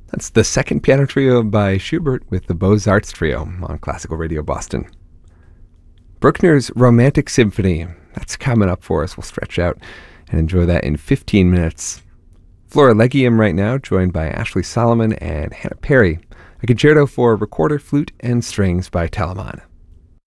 That's the second piano trio by Schubert with the Beaux-Arts Trio on Classical Radio Boston. Bruckner's Romantic Symphony, that's coming up for us. We'll stretch out and enjoy that in 15 minutes. Florilegium right now, joined by Ashley Solomon and Hannah Perry. A concerto for recorder, flute, and strings by Telemann.